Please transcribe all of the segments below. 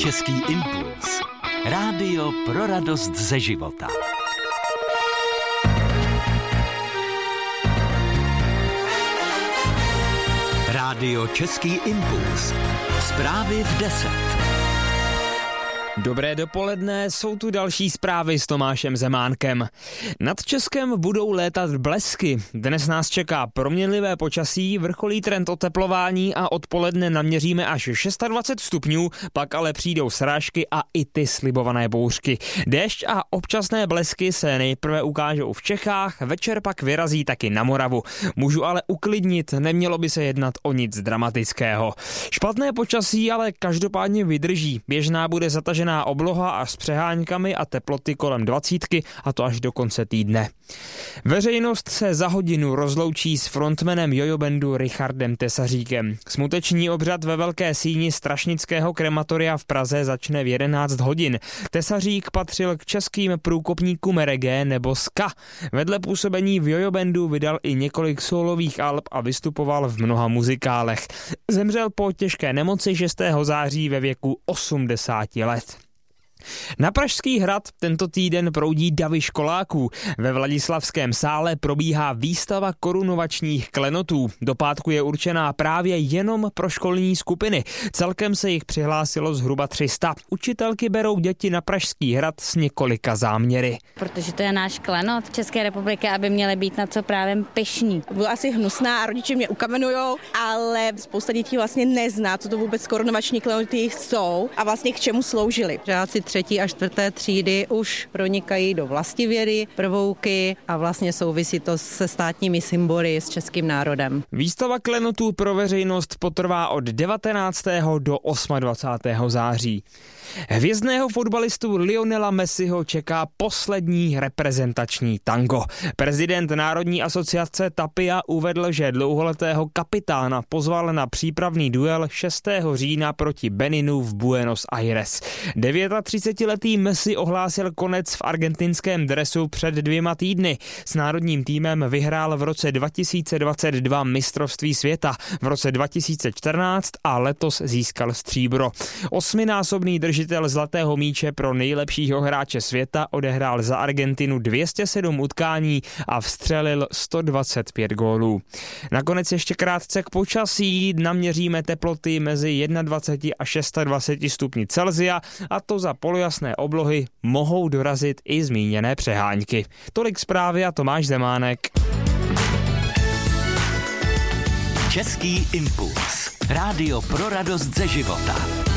Český impuls. Rádio pro radost ze života. Rádio Český impuls. Zprávy v 10. Dobré dopoledne, jsou tu další zprávy s Tomášem Zemánkem. Nad Českem budou létat blesky. Dnes nás čeká proměnlivé počasí, vrcholí trend oteplování a odpoledne naměříme až 26 stupňů, pak ale přijdou srážky a i ty slibované bouřky. Déšť a občasné blesky se nejprve ukážou v Čechách, večer pak vyrazí taky na Moravu. Můžu ale uklidnit, nemělo by se jednat o nic dramatického. Špatné počasí ale každopádně vydrží. Běžná bude zatažená obloha až s přeháňkami a teploty kolem 20, a to až do konce týdne. Veřejnost se za hodinu rozloučí s frontmanem jojo bandu Richardem Tesaříkem. Smuteční obřad ve Velké síni Strašnického krematoria v Praze začne v 11 hodin. Tesařík patřil k českým průkopníkům reggae nebo ska. Vedle působení v jojo bandu vydal i několik sólových alb a vystupoval v mnoha muzikálech. Zemřel po těžké nemoci 6. září ve věku 80 let. Na Pražský hrad tento týden proudí davy školáků. Ve Vladislavském sále probíhá výstava korunovačních klenotů. Do pátku je určená právě jenom pro školní skupiny. Celkem se jich přihlásilo zhruba 300. Učitelky berou děti na Pražský hrad s několika záměry. Protože to je náš klenot České republiky, aby měly být na co právě pyšní. Byla asi hnusná a rodiče mě ukamenujou, ale spousta dětí vlastně nezná, co to vůbec korunovační klenoty jsou a vlastně k čemu sloužily. Žáci 3. a 4. třídy už pronikají do vlastivědy, prvouky a vlastně souvisí to se státními symboly s českým národem. Výstava klenotů pro veřejnost potrvá od 19. do 28. září. Hvězdného fotbalistu Lionela Messiho čeká poslední reprezentační tango. Prezident Národní asociace Tapia uvedl, že dlouholetého kapitána pozval na přípravný duel 6. října proti Beninu v Buenos Aires. 39letý Messi ohlásil konec v argentinském dresu před 2 týdny. S národním týmem vyhrál v roce 2022 mistrovství světa, v roce 2014 a letos získal stříbro. 8násobný držitel zlatého míče pro nejlepšího hráče světa odehrál za Argentinu 207 utkání a vstřelil 125 gólů. Nakonec ještě krátce k počasí. Naměříme teploty mezi 21 a 26 stupni Celsia, a to za polojasné oblohy mohou dorazit i zmíněné přeháňky. Tolik zprávy a Tomáš Zemánek. Český impuls. Rádio pro radost ze života.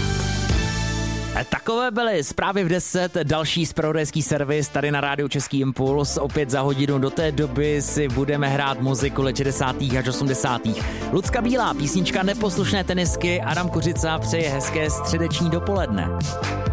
Takové byly zprávy v 10, další zpravodajský servis tady na rádiu Český impuls. Opět za hodinu, do té doby si budeme hrát muziku let 60. až 80. Lucka Bílá, písnička Neposlušné tenisky, Adam Kořica přeje hezké středeční dopoledne.